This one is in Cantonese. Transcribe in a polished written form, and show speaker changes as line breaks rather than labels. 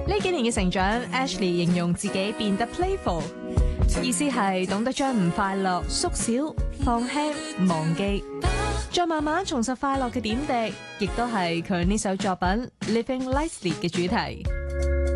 呢幾年嘅成長 ，Ashley 形容自己變得 playful， 意思係懂得將唔快樂縮小、放輕、忘記，再慢慢重拾快樂嘅點滴，亦都係佢呢首作品《Living Lightly》嘅主題。